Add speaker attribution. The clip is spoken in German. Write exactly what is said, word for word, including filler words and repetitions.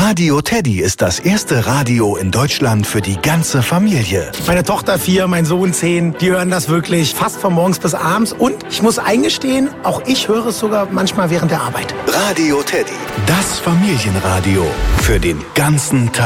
Speaker 1: Radio Teddy ist das erste Radio in Deutschland für die ganze Familie.
Speaker 2: Meine Tochter vier, mein Sohn zehn, die hören das wirklich fast von morgens bis abends. Und ich muss eingestehen, auch ich höre es sogar manchmal während der Arbeit.
Speaker 1: Radio Teddy, das Familienradio für den ganzen Tag.